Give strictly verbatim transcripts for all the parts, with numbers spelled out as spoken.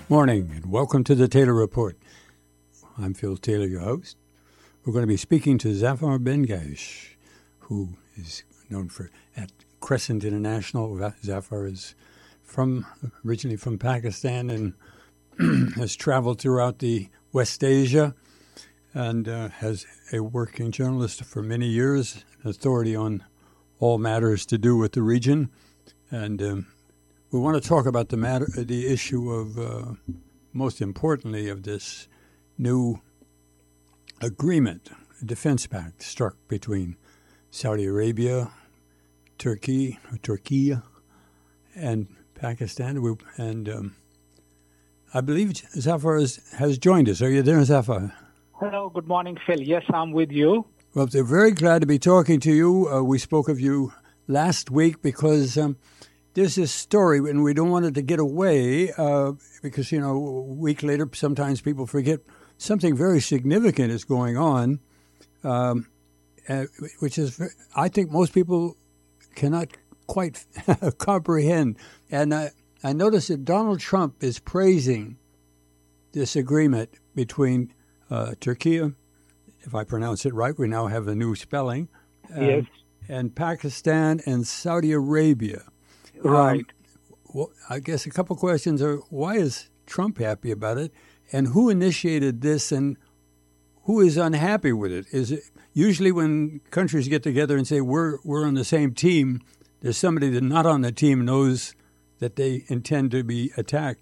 Morning, and welcome to the Taylor Report. I'm Phil Taylor, your host. We're going to be speaking to Zafar Bengash, who is known for at Crescent International. Zafar is from originally from Pakistan and has traveled throughout the West Asia and uh, has a working journalist for many years, authority on all matters to do with the region. And um, we want to talk about the matter, the issue of, uh, most importantly, of this new agreement, a defense pact struck between Saudi Arabia, Turkey, or Turkey, and Pakistan. And um, I believe Zafar is, has joined us. Are you there, Zafar? Hello, good morning, Phil. Yes, I'm with you. Well, they're very glad to be talking to you. Uh, we spoke of you last week because um, there's this story, and we don't want it to get away uh, because, you know, a week later, sometimes people forget something very significant is going on, um, uh, which is, I think most people cannot quite comprehend. And I, I noticed that Donald Trump is praising this agreement between uh, Turkey, if I pronounce it right, we now have a new spelling, um, yes, and Pakistan and Saudi Arabia. Right. Um, well, I guess a couple questions are, why is Trump happy about it? And who initiated this and who is unhappy with it? Is it usually when countries get together and say, we're we're on the same team, there's somebody that not on the team knows that they intend to be attacked?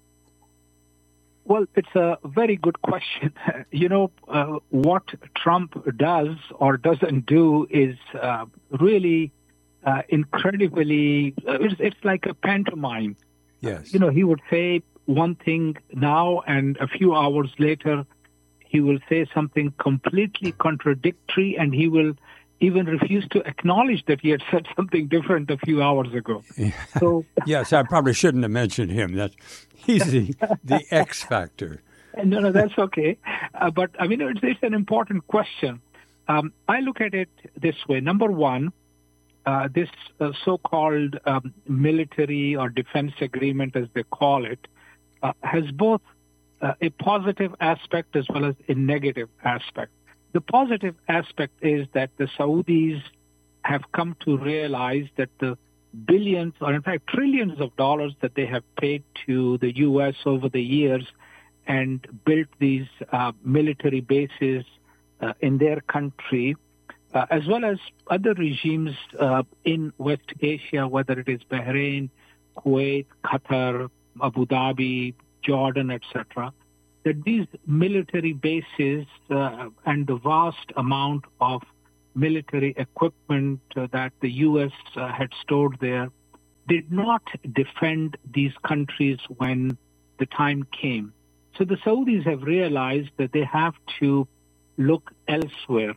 Well, it's a very good question. You know, uh, what Trump does or doesn't do is uh, really uh, incredibly, uh, it's, it's like a pantomime. Yes. You know, he would say one thing now and a few hours later, he will say something completely contradictory, and he will even refuse to acknowledge that he had said something different a few hours ago. So, yes, I probably shouldn't have mentioned him. That he's the the X factor. No, no, that's okay. Uh, but I mean, it's, it's an important question. Um, I look at it this way. Number one, uh, this uh, so-called um, military or defense agreement, as they call it, uh, has both uh, a positive aspect as well as a negative aspect. The positive aspect is that the Saudis have come to realize that the billions, or in fact trillions of dollars that they have paid to the U S over the years and built these uh, military bases uh, in their country, uh, as well as other regimes uh, in West Asia, whether it is Bahrain, Kuwait, Qatar, Abu Dhabi, Jordan, et cetera, that these military bases uh, and the vast amount of military equipment uh, that the U S uh, had stored there did not defend these countries when the time came. So the Saudis have realized that they have to look elsewhere.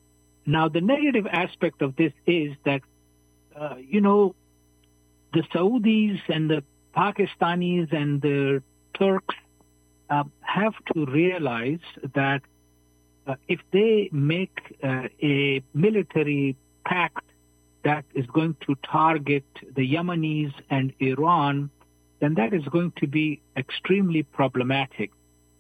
Now, the negative aspect of this is that, uh, you know, the Saudis and the Pakistanis and the Turks Uh, have to realize that uh, if they make uh, a military pact that is going to target the Yemenis and Iran, then that is going to be extremely problematic.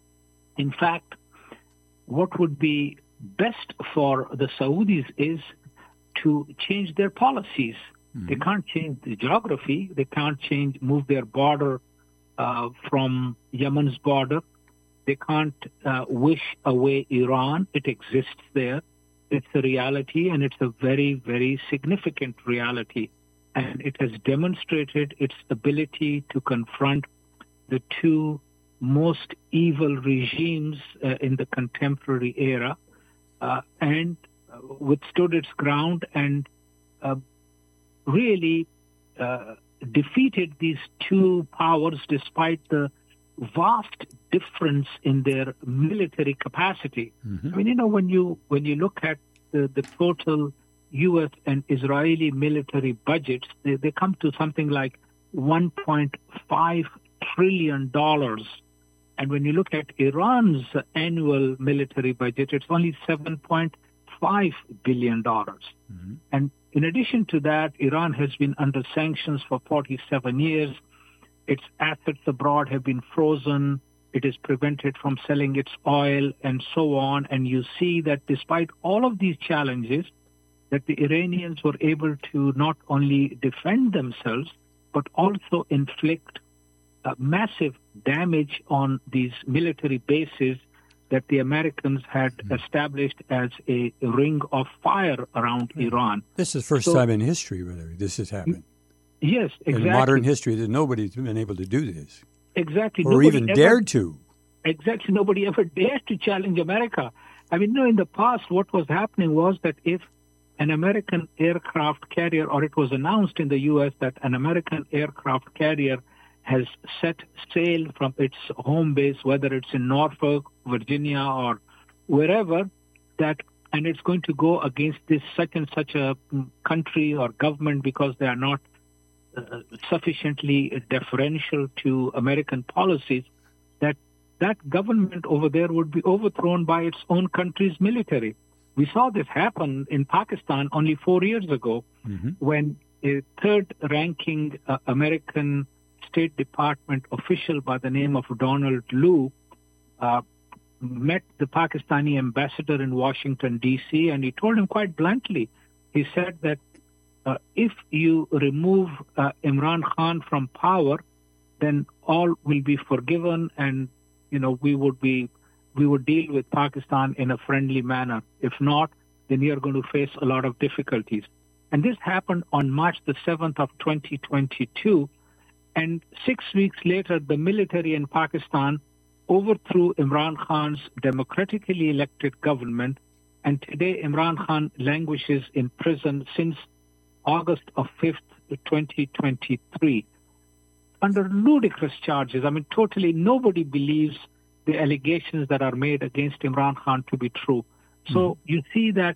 In fact, what would be best for the Saudis is to change their policies. Mm-hmm. They can't change the geography. They can't change, move their border Uh, from Yemen's border. They can't uh, wish away Iran. It exists there. It's a reality, and it's a very, very significant reality. And it has demonstrated its ability to confront the two most evil regimes uh, in the contemporary era uh, and uh, withstood its ground and uh, really uh, defeated these two powers despite the vast difference in their military capacity. Mm-hmm. I mean, you know, when you when you look at the, the total U S and Israeli military budgets, they, they come to something like one point five trillion dollars. And when you look at Iran's annual military budget, it's only seven point five billion dollars. Mm-hmm. And in addition to that, Iran has been under sanctions for forty-seven years. its assets abroad have been frozen. It is prevented from selling its oil and so on. And you see that despite all of these challenges, that the Iranians were able to not only defend themselves, but also inflict uh, massive damage on these military bases that the Americans had mm-hmm. established as a ring of fire around mm-hmm. Iran. This is the first so, time in history, really, this has happened. Yes, exactly. In modern history, that nobody's been able to do this. Exactly. Or nobody even ever, dared to. Exactly. Nobody ever dared to challenge America. I mean, you know, in the past, what was happening was that if an American aircraft carrier, or it was announced in the U S that an American aircraft carrier has set sail from its home base, whether it's in Norfolk, Virginia, or wherever, that and it's going to go against this such and such a country or government because they are not uh, sufficiently deferential to American policies, that that government over there would be overthrown by its own country's military. We saw this happen in Pakistan only four years ago mm-hmm. when a third-ranking uh, American State Department official by the name of Donald Lu uh, met the Pakistani ambassador in Washington, D C, and he told him quite bluntly, he said that uh, if you remove uh, Imran Khan from power, then all will be forgiven and, you know, we would be we would deal with Pakistan in a friendly manner. If not, then you're going to face a lot of difficulties. And this happened on March the seventh of twenty twenty-two. And six weeks later, the military in Pakistan overthrew Imran Khan's democratically elected government. And today, Imran Khan languishes in prison since August of fifth, twenty twenty-three, under ludicrous charges. I mean, totally nobody believes the allegations that are made against Imran Khan to be true. So mm. you see that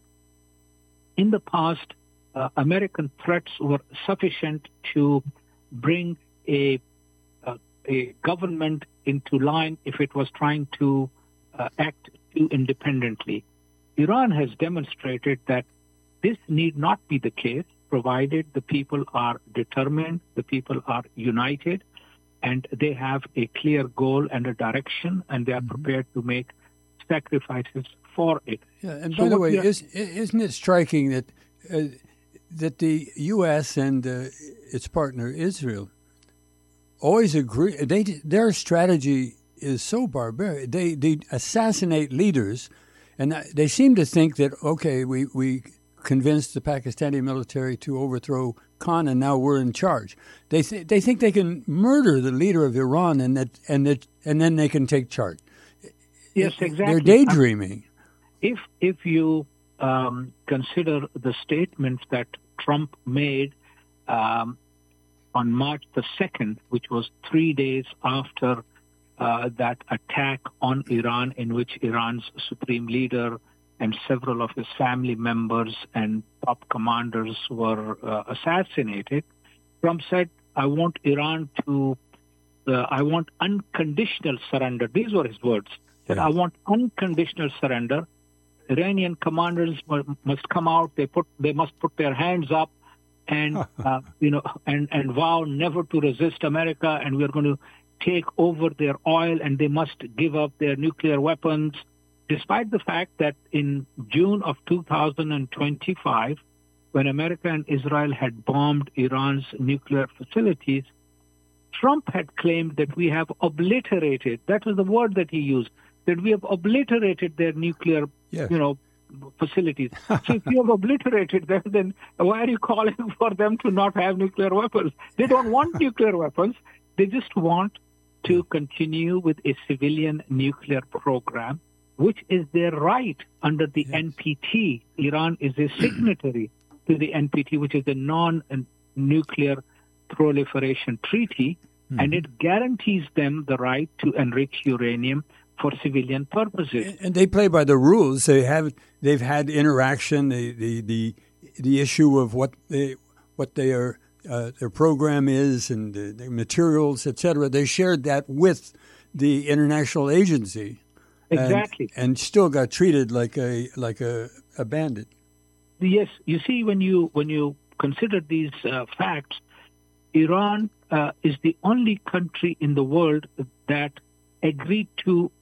in the past, uh, American threats were sufficient to bring a, uh, a government into line if it was trying to uh, act too independently. Iran has demonstrated that this need not be the case, provided the people are determined, the people are united, and they have a clear goal and a direction, and they are mm-hmm. prepared to make sacrifices for it. Yeah, and so by the way, is, isn't it striking that uh, that the U S and uh, its partner Israel always agree? They their strategy is so barbaric. They they assassinate leaders, and they seem to think that okay, we we convinced the Pakistani military to overthrow Khan, and now we're in charge. They th- they think they can murder the leader of Iran, and that and that and then they can take charge. Yes, exactly. They're daydreaming. If if you um, consider the statements that Trump made um, on March the second, which was three days after uh, that attack on Iran, in which Iran's supreme leader and several of his family members and top commanders were uh, assassinated, Trump said, I want Iran to, uh, I want unconditional surrender. These were his words. That yeah. I want unconditional surrender. Iranian commanders must come out. They put, they must put their hands up and, uh, you know, and, and vow never to resist America. And we're going to take over their oil, and they must give up their nuclear weapons. Despite the fact that in June of two thousand twenty-five, when America and Israel had bombed Iran's nuclear facilities, Trump had claimed that we have obliterated, that was the word that he used, that we have obliterated their nuclear, yes. you know, facilities. So if you have obliterated them, then why are you calling for them to not have nuclear weapons? They don't want nuclear weapons. They just want to continue with a civilian nuclear program, which is their right under the yes. N P T. Iran is a signatory to the N P T, which is the Non-Nuclear Proliferation Treaty, mm-hmm. and it guarantees them the right to enrich uranium for civilian purposes. And they play by the rules. They have they've had interaction. The the the, the issue of what they what they are uh, their program is and the, the materials, et cetera. They shared that with the international agency. Exactly, and, and still got treated like a like a, a bandit. Yes, you see, when you when you consider these uh, facts, Iran uh, is the only country in the world that agreed to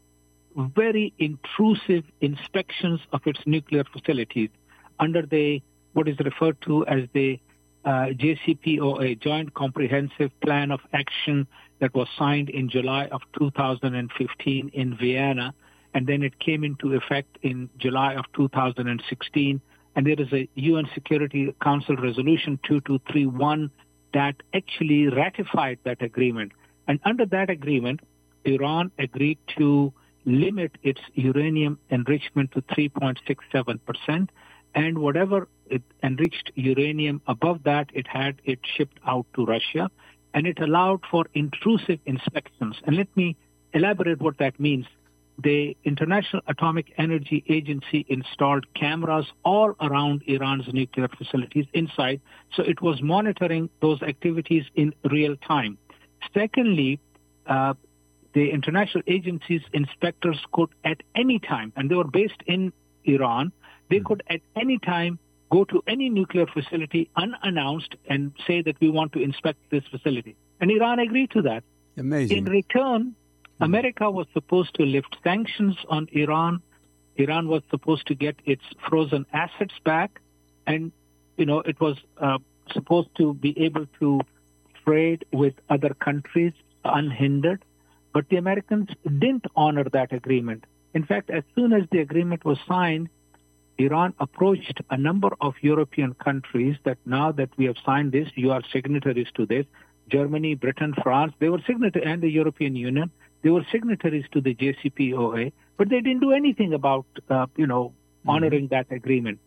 very intrusive inspections of its nuclear facilities under the what is referred to as the uh, J C P O A, Joint Comprehensive Plan of Action, that was signed in July of two thousand fifteen in Vienna, and then it came into effect in July of two thousand sixteen. And there is a U N Security Council Resolution two two three one that actually ratified that agreement. And under that agreement, Iran agreed to limit its uranium enrichment to three point six seven percent, and whatever it enriched uranium above that, it had it shipped out to Russia, and it allowed for intrusive inspections. And let me elaborate what that means. The International Atomic Energy Agency installed cameras all around Iran's nuclear facilities inside, so it was monitoring those activities in real time. Secondly, uh, the international agency's inspectors could at any time, and they were based in Iran, they could at any time go to any nuclear facility unannounced and say that we want to inspect this facility. And Iran agreed to that. Amazing. In return, America was supposed to lift sanctions on Iran. Iran was supposed to get its frozen assets back. And, you know, it was uh, supposed to be able to trade with other countries unhindered. But the Americans didn't honor that agreement. In fact, as soon as the agreement was signed, Iran approached a number of European countries that now that we have signed this, you are signatories to this. Germany, Britain, France, they were signatories, and the European Union, they were signatories to the J C P O A, but they didn't do anything about, uh, you know, honoring mm-hmm. that agreement.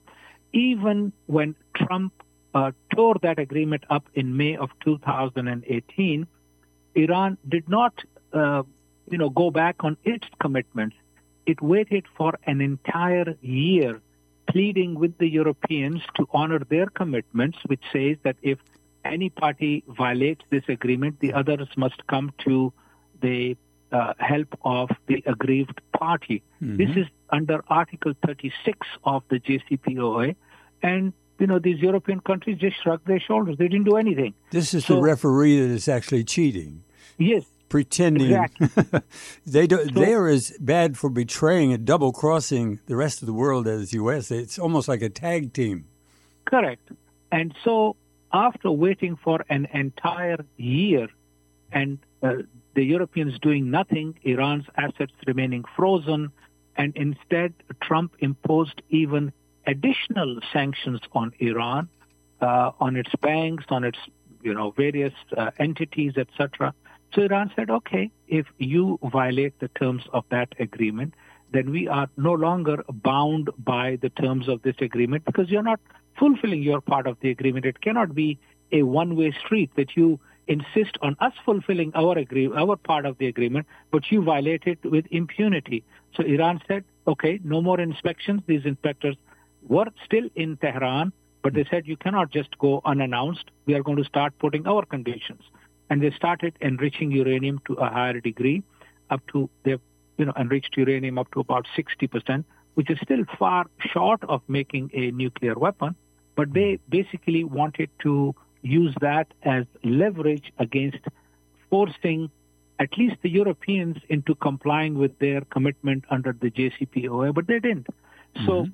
Even when Trump uh, tore that agreement up in May of two thousand eighteen, Iran did not, uh, you know, go back on its commitments. It waited for an entire year, pleading with the Europeans to honor their commitments, which says that if any party violates this agreement, the others must come to the uh, help of the aggrieved party. Mm-hmm. This is under Article thirty-six of the J C P O A. And, you know, these European countries just shrugged their shoulders. They didn't do anything. This is so, the referee that is actually cheating. Yes. Pretending. Exactly. they do, so, they are as bad for betraying and double-crossing the rest of the world as U S. It's almost like a tag team. Correct. And so after waiting for an entire year and uh, the Europeans doing nothing, Iran's assets remaining frozen, and instead Trump imposed even additional sanctions on Iran, uh, on its banks, on its you know various uh, entities, et cetera. So Iran said, okay, if you violate the terms of that agreement, then we are no longer bound by the terms of this agreement because you're not fulfilling your part of the agreement. It cannot be a one-way street that you insist on us fulfilling our agree- our part of the agreement, but you violate it with impunity. So Iran said, okay, no more inspections. These inspectors were still in Tehran, but they said you cannot just go unannounced. We are going to start putting our conditions. And they started enriching uranium to a higher degree, up to, they've you know, enriched uranium up to about sixty percent, which is still far short of making a nuclear weapon. But they basically wanted to use that as leverage against forcing at least the Europeans into complying with their commitment under the J C P O A, but they didn't. Mm-hmm. So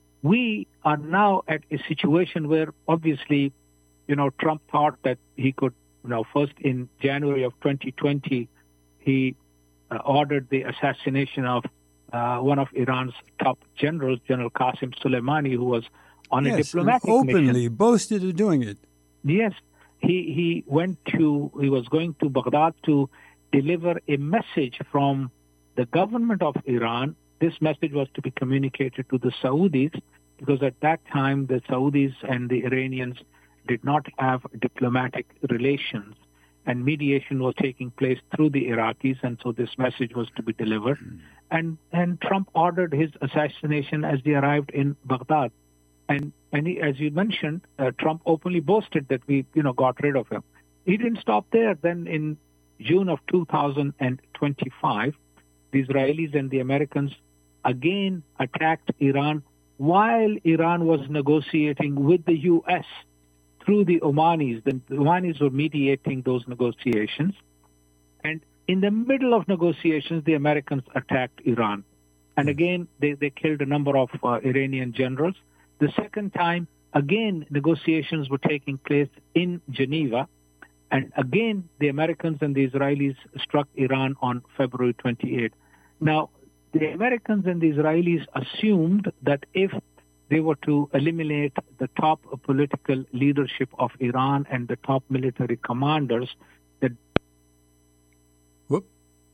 we are now at a situation where obviously, you know, Trump thought that he could, you know, first in January of twenty twenty, he uh, ordered the assassination of uh, one of Iran's top generals, General Qasem Soleimani, who was on yes, a diplomatic openly mission. boasted of doing it. Yes, he he went to he was going to Baghdad to deliver a message from the government of Iran. This message was to be communicated to the Saudis because at that time the Saudis and the Iranians did not have diplomatic relations, and mediation was taking place through the Iraqis, and so this message was to be delivered. Mm. And and Trump ordered his assassination as he arrived in Baghdad. And, and he, as you mentioned, uh, Trump openly boasted that we, you know, got rid of him. He didn't stop there. Then in June of two thousand twenty-five, the Israelis and the Americans again attacked Iran while Iran was negotiating with the U S through the Omanis. The Omanis were mediating those negotiations. And in the middle of negotiations, the Americans attacked Iran. And again, they, they killed a number of uh, Iranian generals. The second time, again, negotiations were taking place in Geneva. And again, the Americans and the Israelis struck Iran on February twenty-eighth. Now, the Americans and the Israelis assumed that if they were to eliminate the top political leadership of Iran and the top military commanders, that... Whoop.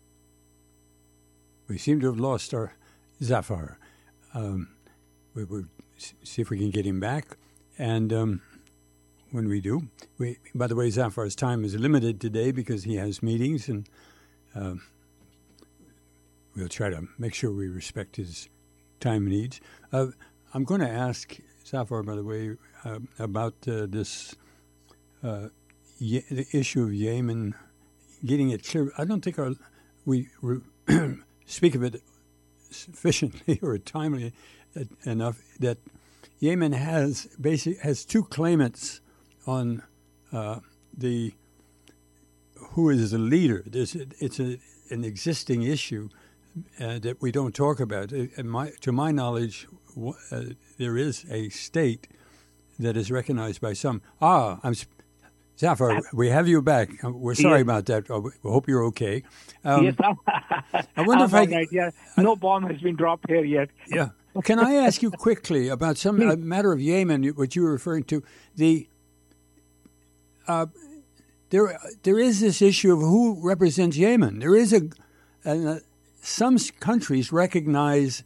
We seem to have lost our Zafar. Um, we will see if we can get him back. And um, when we do, we, by the way, Zafar's time is limited today because he has meetings, and uh, we'll try to make sure we respect his time needs. Uh, I'm going to ask Zafar, by the way, uh, about uh, this uh, Ye- the issue of Yemen, getting it clear. I don't think our, we re- speak of it sufficiently or timely enough that Yemen has basic has two claimants on uh, the who is the leader. There's, it's a, an existing issue uh, that we don't talk about. Uh, my, to my knowledge, w- uh, there is a state that is recognized by some. Ah, I'm Zafar. We have you back. We're sorry yes. about that. We hope you're okay. Um, yes, I'm, I wonder I'm if I. Right, yeah. No bomb has been dropped here yet. Yeah. Can I ask you quickly about some a matter of Yemen, what you were referring to? The uh, there there is this issue of who represents Yemen. There is a, a some countries recognize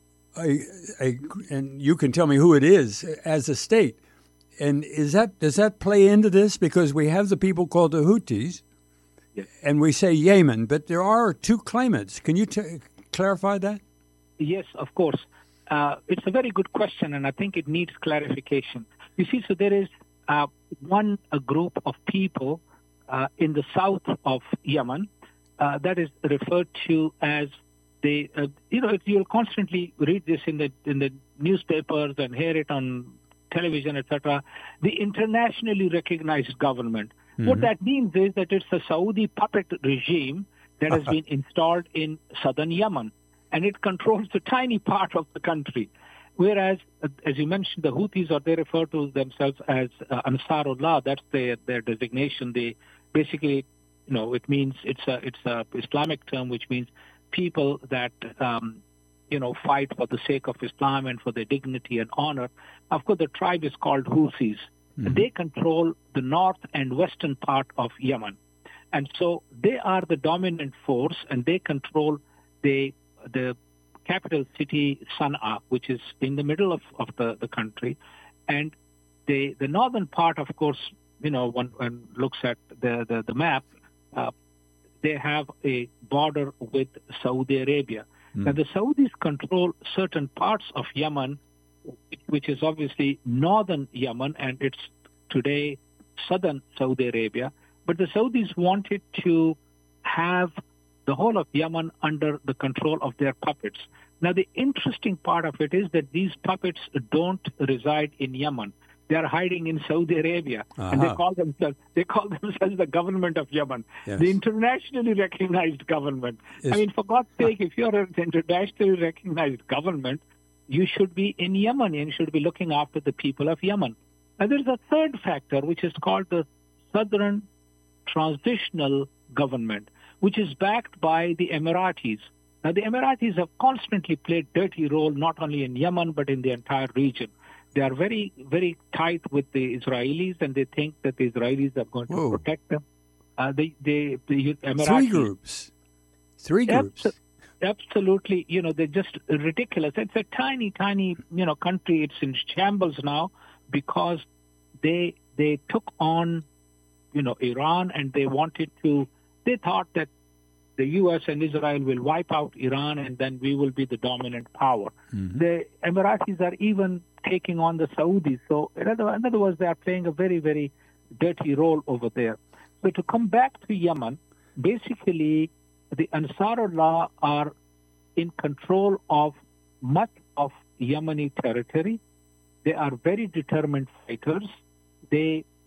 a, a and you can tell me who it is as a state. And is that does that play into this? Because we have the people called the Houthis, yes. and we say Yemen, but there are two claimants. Can you t- clarify that? Yes, of course. Uh, it's a very good question, and I think it needs clarification. You see, so there is uh, one a group of people uh, in the south of Yemen uh, that is referred to as the, uh, you know, you'll constantly read this in the in the newspapers and hear it on television, et cetera. The internationally recognized government. Mm-hmm. What that means is that it's a Saudi puppet regime that has been installed in southern Yemen. And it controls a tiny part of the country. Whereas, as you mentioned, the Houthis, or they refer to themselves as uh, Ansarullah, that's their, their designation. They basically, you know, it means it's a it's a Islamic term, which means people that, um, you know, fight for the sake of Islam and for their dignity and honor. Of course, the tribe is called Houthis. Mm-hmm. They control the north and western part of Yemen. And so they are the dominant force, and they control the the capital city, Sana'a, which is in the middle of, of the, the country. And the the northern part, of course, you know, one, one looks at the, the, the map, uh, they have a border with Saudi Arabia. Mm. Now, the Saudis control certain parts of Yemen, which is obviously northern Yemen, and it's today southern Saudi Arabia. But the Saudis wanted to have the whole of Yemen under the control of their puppets. Now, the interesting part of it is that these puppets don't reside in Yemen. They are hiding in Saudi Arabia, uh-huh. and they call themselves they call themselves the government of Yemen, yes. the internationally recognized government. Yes. I mean, for God's sake, if you're an internationally recognized government, you should be in Yemen and you should be looking after the people of Yemen. And there's a third factor, which is called the Southern Transitional Government, which is backed by the Emiratis. Now, the Emiratis have constantly played dirty role, not only in Yemen, but in the entire region. They are very, very tight with the Israelis, and they think that the Israelis are going Whoa. to protect them. Uh, they, they, the Emiratis... Three groups. Three groups. Abs- absolutely. You know, they're just ridiculous. It's a tiny, tiny, you know, country. It's in shambles now because they they took on, you know, Iran, and they wanted to... They thought that the U S and Israel will wipe out Iran, and then we will be the dominant power. Mm-hmm. The Emiratis are even taking on the Saudis. So in other, in other words, they are playing a very, very dirty role over there. So to come back to Yemen, basically the Ansarullah are in control of much of Yemeni territory. They are very determined fighters. They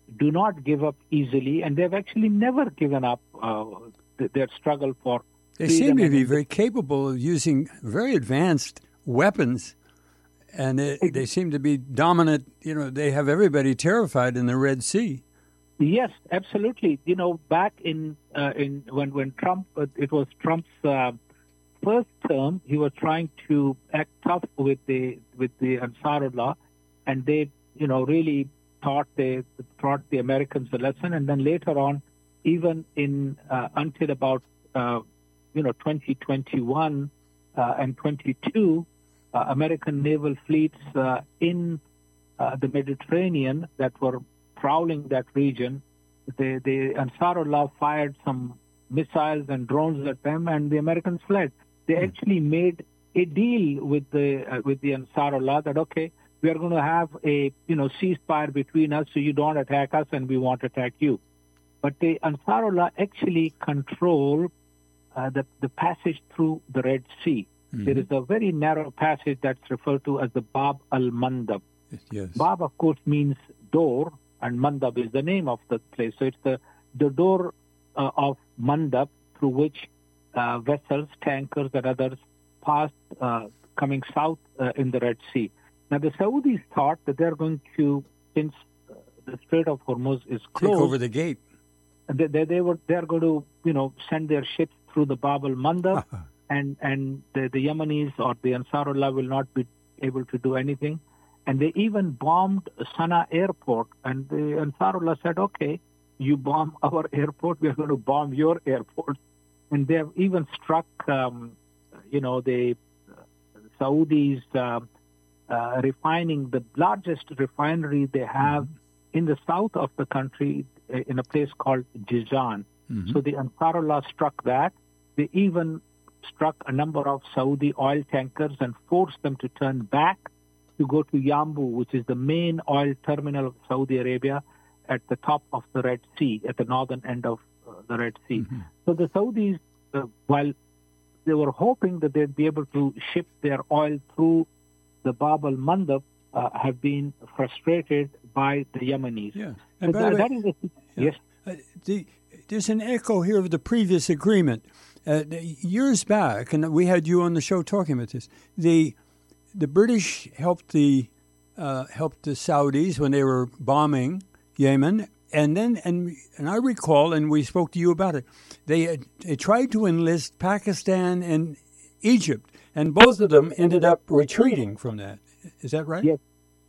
do not give up easily, and they've actually never given up uh, th- their struggle for They freedom. seem to be and very capable of using very advanced weapons, and they, they seem to be dominant. You know, they have everybody terrified in the Red Sea. Yes, absolutely. You know, back in uh, in when when Trump, uh, it was Trump's uh, first term, he was trying to act tough with the with the Ansarullah, and they, you know, really taught they taught the Americans a lesson. And then later on, even in uh, until about uh, you know twenty twenty-one uh, and twenty-two, uh, American naval fleets uh, in uh, the Mediterranean that were prowling that region, the, the Ansarullah fired some missiles and drones at them, and the Americans fled. They mm. actually made a deal with the uh, with the Ansarullah that, okay, we are going to have a you know ceasefire between us, so you don't attack us and we won't attack you. But the Ansarullah actually control uh, the the passage through the Red Sea. Mm-hmm. There is a very narrow passage that's referred to as the Bab al-Mandab. Yes. Bab, of course, means door, and Mandab is the name of the place. So it's the, the door uh, of Mandab through which uh, vessels, tankers, and others passed uh, coming south uh, in the Red Sea. Now, the Saudis thought that they're going to, since uh, the Strait of Hormuz is closed, take over the gate. They, they, they were they're going to you know send their ships through the Bab al-Mandab, and and the, the Yemenis or the Ansarullah will not be able to do anything. And they even bombed Sana'a airport. And the Ansarullah said, okay, you bomb our airport, we are going to bomb your airport. And they have even struck, um, you know, the uh, Saudis uh, uh, refining, the largest refinery they have mm-hmm. in the south of the country in a place called Jizan. Mm-hmm. So the Ansarullah struck that. They even struck a number of Saudi oil tankers and forced them to turn back to go to Yanbu, which is the main oil terminal of Saudi Arabia at the top of the Red Sea, at the northern end of uh, the Red Sea. Mm-hmm. So the Saudis, uh, while they were hoping that they'd be able to ship their oil through the Bab al-Mandab, uh, have been frustrated by the Yemenis. Yeah. So And by that, the way, that is a, yeah. yes. Uh, the, there's an echo here of the previous agreement. Uh, years back, and we had you on the show talking about this, the The British helped the uh, helped the Saudis when they were bombing Yemen, and then and and I recall, and we spoke to you about it. They they tried to enlist Pakistan and Egypt, and both of them ended up retreating from that. Is that right? Yes.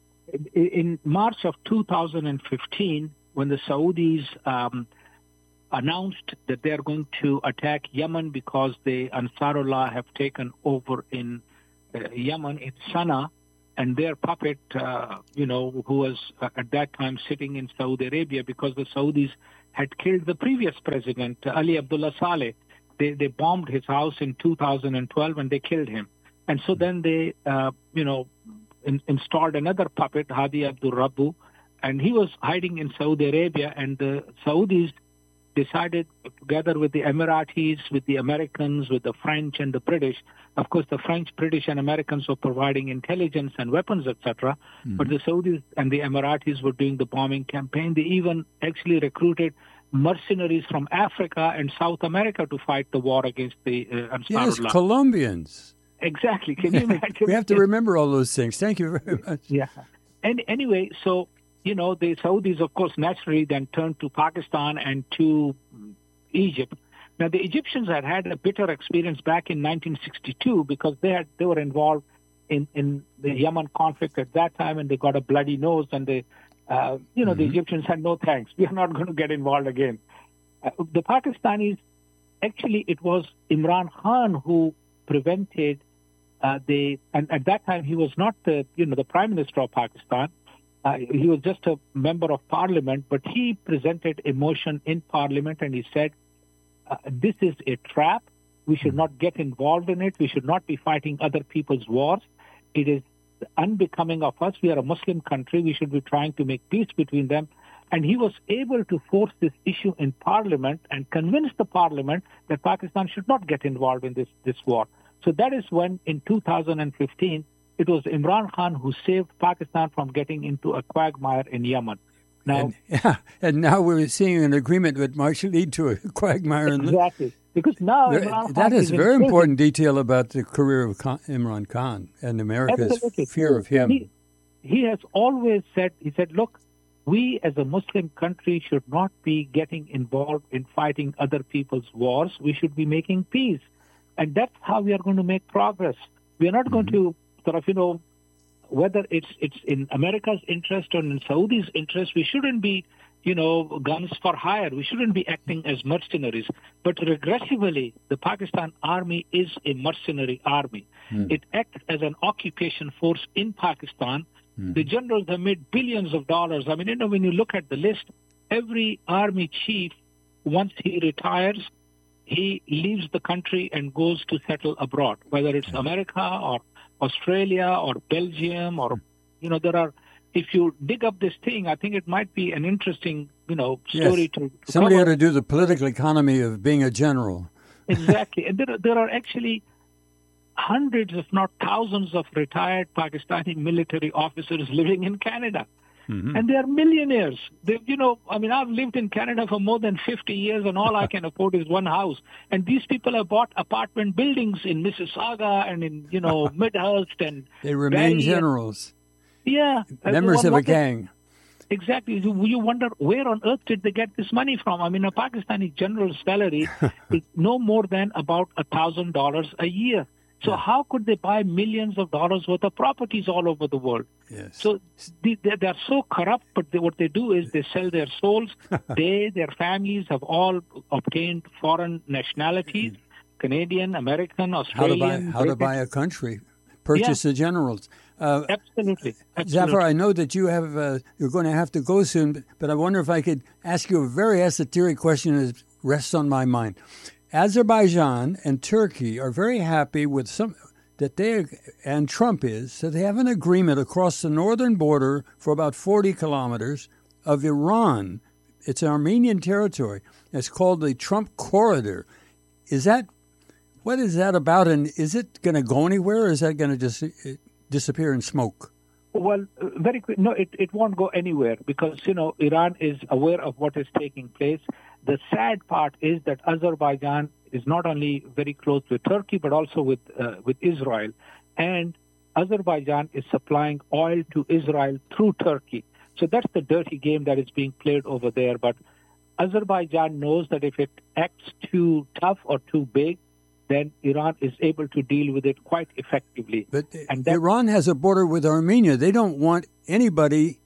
In March of two thousand fifteen, when the Saudis um, announced that they are going to attack Yemen because the Ansarullah have taken over in Uh, Yemen, in Sana'a, and their puppet, uh, you know, who was uh, at that time sitting in Saudi Arabia because the Saudis had killed the previous president, Ali Abdullah Saleh. They they bombed his house in two thousand twelve and they killed him. And so then they, uh, you know, in, installed another puppet, Hadi Abdul Rabbu, and he was hiding in Saudi Arabia, and the Saudis decided, together with the Emiratis, with the Americans, with the French and the British. Of course, the French, British, and Americans were providing intelligence and weapons, et cetera. Mm-hmm. But the Saudis and the Emiratis were doing the bombing campaign. They even actually recruited mercenaries from Africa and South America to fight the war against the uh, Ansarullah. Yes, Colombians. Exactly. Can you imagine? We have to remember all those things. Thank you very much. Yeah. And anyway, so you know, the Saudis, of course, naturally then turned to Pakistan and to Egypt. Now, the Egyptians had had a bitter experience back in nineteen sixty-two because they had they were involved in, in the Yemen conflict at that time, and they got a bloody nose, and they, uh, you know, mm-hmm. the Egyptians said, no thanks, we are not going to get involved again. Uh, the Pakistanis, actually, it was Imran Khan who prevented uh, the, and at that time he was not the, you know, the Prime Minister of Pakistan. Uh, he was just a member of parliament, but he presented a motion in parliament and he said, uh, this is a trap. We should not get involved in it. We should not be fighting other people's wars. It is unbecoming of us. We are a Muslim country. We should be trying to make peace between them. And he was able to force this issue in parliament and convince the parliament that Pakistan should not get involved in this, this war. So that is when, in two thousand fifteen, it was Imran Khan who saved Pakistan from getting into a quagmire in Yemen. Now, and, yeah, and now we're seeing an agreement that might lead to a quagmire. Exactly. Because now there, Imran that Khan is a very important detail about the career of Khan, Imran Khan and America's Absolutely. fear of him. He, he has always said, he said, look, we as a Muslim country should not be getting involved in fighting other people's wars. We should be making peace. And that's how we are going to make progress. We are not mm-hmm. going to sort of, you know, whether it's it's in America's interest or in Saudi's interest, we shouldn't be, you know, guns for hire. We shouldn't be acting as mercenaries. But regressively, the Pakistan army is a mercenary army. Mm. It acts as an occupation force in Pakistan. Mm. The generals have made billions of dollars. I mean, you know, when you look at the list, every army chief, once he retires, he leaves the country and goes to settle abroad, whether it's America or Australia or Belgium or, you know, there are, if you dig up this thing, I think it might be an interesting, you know, story yes. to, to Somebody cover. ought to do the political economy of being a general. Exactly. And there are, there are actually hundreds, if not thousands, of retired Pakistani military officers living in Canada. Mm-hmm. And they are millionaires. They, you know, I mean, I've lived in Canada for more than fifty years, and all I can afford is one house. And these people have bought apartment buildings in Mississauga and in, you know, Midhurst and they remain Barrie generals. And, yeah, members of a gang. Exactly. You, you wonder where on earth did they get this money from? I mean, a Pakistani general's salary is no more than about a thousand dollars a year. So yeah. how could they buy millions of dollars worth of properties all over the world? Yes. So they, they are so corrupt, but they, what they do is they sell their souls. They, their families have all obtained foreign nationalities, Canadian, American, Australian. How to buy, how to buy a country, purchase yeah. the generals. Uh, Absolutely. Absolutely. Zafar, I know that you have, uh, you're going to have to go soon, but I wonder if I could ask you a very esoteric question that rests on my mind. Azerbaijan and Turkey are very happy with some that they and Trump is so they have an agreement across the northern border for about forty kilometers of Iran. It's Armenian territory. It's called the Trump Corridor. Is that what is that about? And is it going to go anywhere, or is that going to just disappear in smoke? Well, very quick. No, it, it won't go anywhere because, you know, Iran is aware of what is taking place. The sad part is that Azerbaijan is not only very close with Turkey, but also with uh, with Israel. And Azerbaijan is supplying oil to Israel through Turkey. So that's the dirty game that is being played over there. But Azerbaijan knows that if it acts too tough or too big, then Iran is able to deal with it quite effectively. But and Iran has a border with Armenia. They don't want anybody,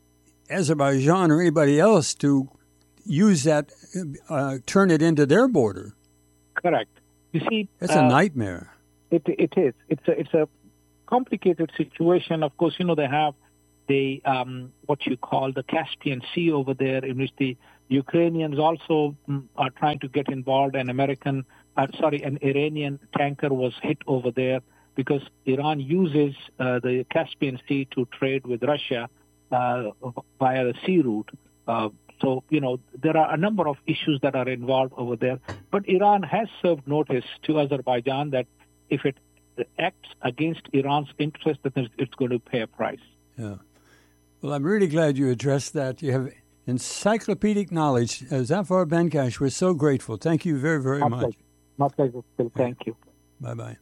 Azerbaijan or anybody else, to use that, uh, turn it into their border. Correct. You see, it's uh, a nightmare. It it is. It's a it's a complicated situation. Of course, you know they have the um, what you call the Caspian Sea over there, in which the Ukrainians also mm, are trying to get involved. An American, uh, sorry, an Iranian tanker was hit over there because Iran uses uh, the Caspian Sea to trade with Russia uh, via the sea route. Uh, so, you know, there are a number of issues that are involved over there. But Iran has served notice to Azerbaijan that if it acts against Iran's interest, then it's going to pay a price. Yeah. Well, I'm really glad you addressed that. You have encyclopedic knowledge. Uh, Zafar Benkash, we're so grateful. Thank you very, very My much. pleasure. My pleasure, Phil. Thank you. Bye-bye.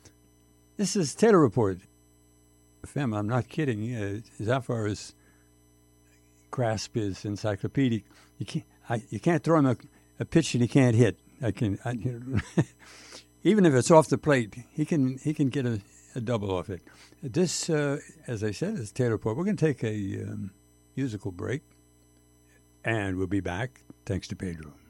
This is Taylor Report. Fam, I'm not kidding. Uh, Zafar's grasp is encyclopedic. You can't, I, you can't throw him a, a pitch that he can't hit. I can, I, you know, even if it's off the plate, he can he can get a, a double off it. This, uh, as I said, is Taylor Report. We're going to take a um, musical break, and we'll be back. Thanks to Pedro.